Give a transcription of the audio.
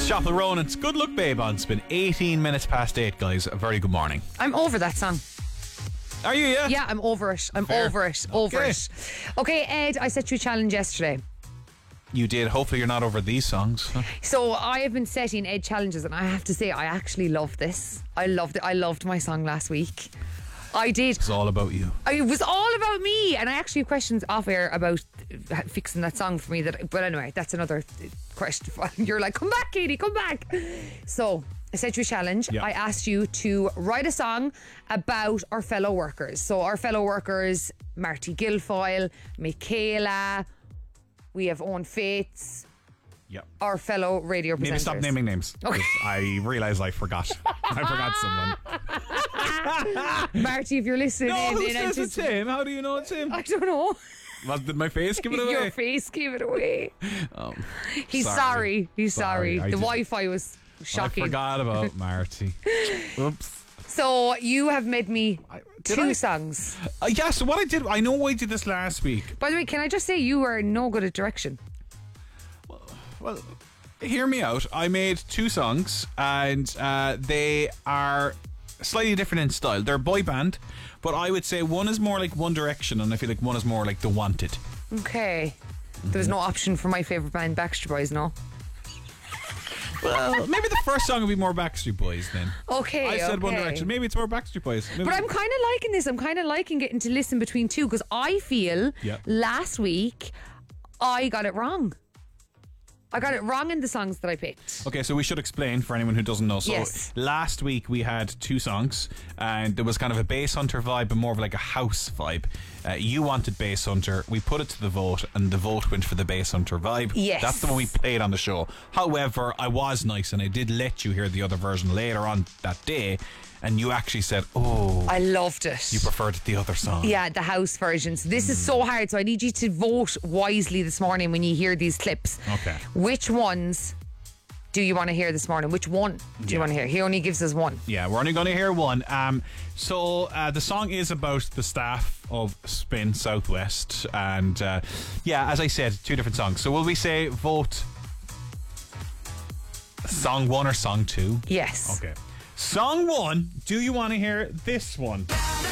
Shopple Ronan's Good Luck Babe on Spin. 18 minutes past 8, guys. A very good morning. I'm over that song. Are you, yeah? Yeah, I'm over it. Fair. Over it. Okay, Ed, I set you a challenge yesterday. You did. Hopefully you're not over these songs. So I have been setting Ed challenges, and I have to say I actually love this. I loved it. I loved my song last week. I did. It's all about you. It was all about me, and I actually have questions off air about fixing that song for me. But anyway, that's another question. You're like, come back, Katie, come back. So I set you a challenge. Yeah. I asked you to write a song about our fellow workers. So our fellow workers, Marty Guilfoyle, Michaela, we have Owen Fates, Yeah. our fellow radio presenters. Maybe stop naming names. Okay. I realised I forgot. I forgot someone. Marty, if you're listening No, who in says it's him? How do you know it's him? I don't know. Did my face give it away? Your face gave it away. He's sorry. sorry. He's sorry. I The just- Wi-Fi was shocking. I forgot about Marty. Oops. So you have made me did two I? songs. Yeah, so what I did, I know I did this last week. By the way, can I just say you are no good at direction? Well, hear me out. I made two songs, and they are slightly different in style. They're a boy band, but I would say one is more like One Direction, and I feel like one is more like The Wanted. Okay. There was no option for my favourite band, Backstreet Boys, no? Well, maybe the first song would be more Backstreet Boys then. Okay, I said One okay. Direction. Maybe it's more Backstreet Boys. Maybe. But I'm kind of liking this. I'm kind of liking getting to listen between two, because I feel Yeah. last week I got it wrong. I got it wrong in the songs that I picked. Okay, so we should explain for anyone who doesn't know. So Yes. last week we had two songs, and there was kind of a Bass Hunter vibe, but more of like a house vibe. You wanted Bass Hunter. We put it to the vote, and the vote went for the Bass Hunter vibe. Yes. That's the one we played on the show. However, I was nice, and I did let you hear the other version later on that day, and you actually said, "Oh, I loved it. you preferred the other song." Yeah, the house version. So this is so hard. So I need you to vote wisely this morning when you hear these clips. Okay. Which ones do you want to hear this morning? Which one do you want to hear? He only gives us one. Yeah, we're only going to hear one. So the song is about the staff of Spin Southwest, and yeah, as I said, two different songs. So will we say vote song one or song two? Yes. Okay. Song one. Do you want to hear this one?